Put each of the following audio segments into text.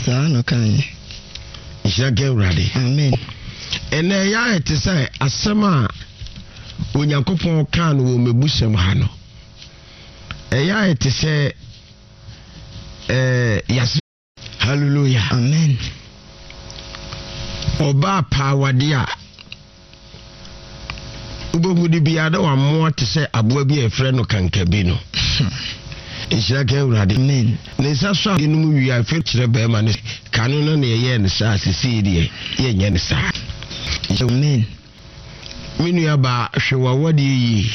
Sa no kan. Ishira gewrade. Amen. Ene ya ete say asema Onyankopon kan wo mebusem ha no. Eya ete say yes. Hallelujah. Amen. Oba pawade a ubehudi biada wa mo te say aboa bi efre no kankabi no. Ishira gewrade. Amen. Ne saso inu wi afi kire be ma ne kanu no ne ye ne sa sisi de ye nya ne sa. Amen. Minu ya ba hwewa wadi yi.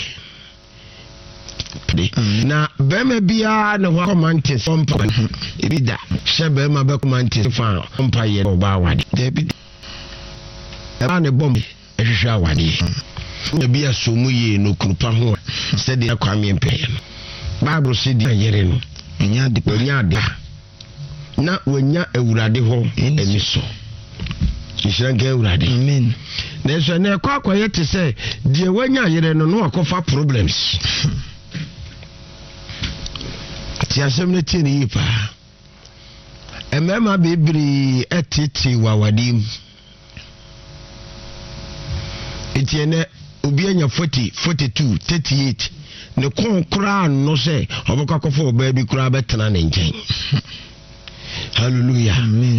Na bema bia na ho command sompa ebida she bema be command fa sompa ye oba wade David eba ne bomb ehwehwe awade na bia somu ye no krupa ho se de akwame mpe Bible se di yere no nya de na wanya awurade ho eni so Ishira awurade. Amen. Na so na akwaye te se die wanya yere no no akofa problems. Ti asem ne tie ni yipa. Emema bebri etiti wawadim. Etiene obi anya 40, 42, 38. Ne konkura no se obekwa kofo oba bi kura betena ne nchen. Hallelujah. Amen.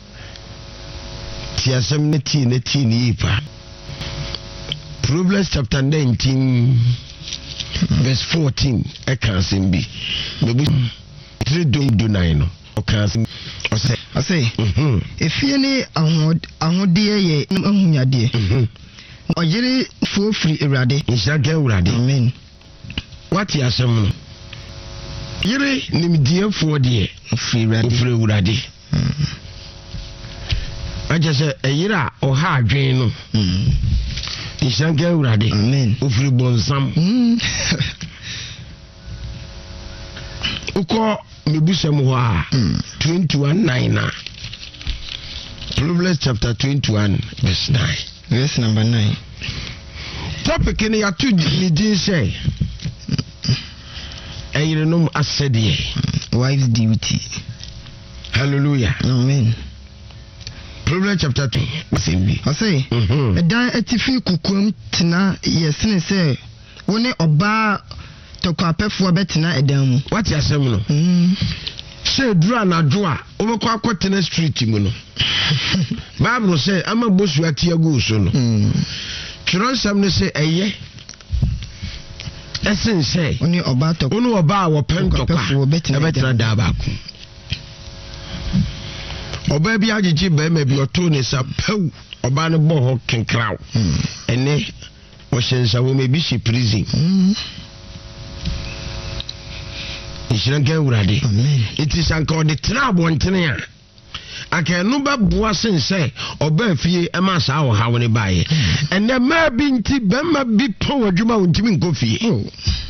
Ti asem ne tie ni yipa. Proverbs chapter 19 verse 14 ekasimbi. Mebu 3:9 no. Okasim I say efie ni ahode ye ahunyade. Oyere fo free Ewurade. Ishage Ewurade. Amen. What you asem no? Yere nimdie fo de free Ewurade. Aja se eyira oha adwen no. Ishage Ewurade. Amen. Ofri bonsam. Uko mebusem ho a 21:9 na. Proverbs chapter 21 verse 9. Verse number 9. Topic in ya to di say. Eyirenom asede. Wife's duty. Hallelujah. Amen. Proverbs chapter 2 verse I say, dan atifi kukum tina yesene say woni oba tokapefo betina edan mu. What you say no? Say dura na doa obekwa akotena street mu no. Bible say ama bosu atiagu so no. Kironsam ne say eye esen say oni oba wo pentokwa betina da ba ku. Oba bi agigi ba ma bi oto ne sa pew oba ne bo ho kenkraw. Ene wo hyensa wo me bi shi prison. Ishira Ewurade. Amen. It is anko de trabo ntene a aka no ba boa sense oba afie e ma sa wo ha woni baaye. Ene ma bi nti ba ma bi pon adwuma wontimi nkofie.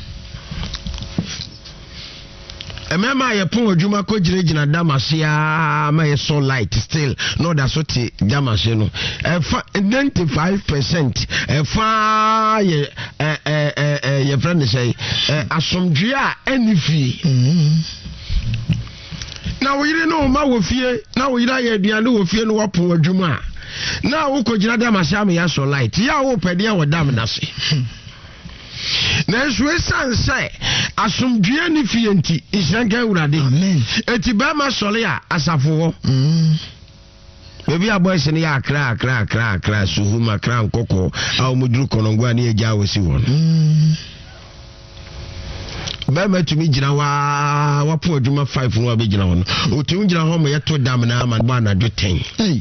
Emema ye pon adwuma ko giregina damase a ma ye so light still no that so ti damase no 95% efa ye friend say asomdwe a enifi na wo yire no ma wo fie na wo yira ye aduane wo fie no wo pon adwuma na wo ko gina damase am ya so light ya wo pede wo dam nase na so say asomdwe ni fie nti Ishage Ewurade. Amen. Eti ba ma sole a asafo wo. Bebi aboys ni ya akra suhuma kra nkoko a omuduru konongwa ni eja wasi won. Ba ma tumi gina wa po adwuma 5 no abegina won. Otumi gina ho mo yeto dam na ama ba na do 10.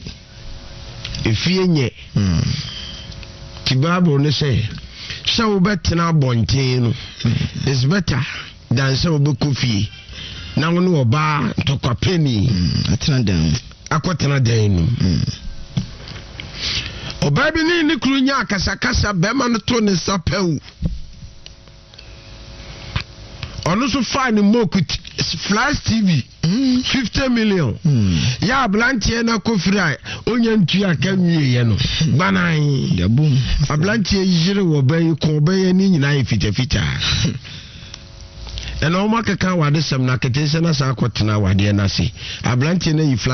Efie nye. Ti Bible ne say so better bonten no is better than so be coffee na wono oba tokapeni atena dan akotena dan no oba bi ni kru nya akasakasa be ma no to ne sapew onu so fine mokut flash TV 50 million ya blantie na kofira onye ntu aka nwie no banan ya boom ablantie yire wo bayi ko bayi ni nyina fita ena o makaka wade sam na ketese na sa akotena wade na se ablantie na yi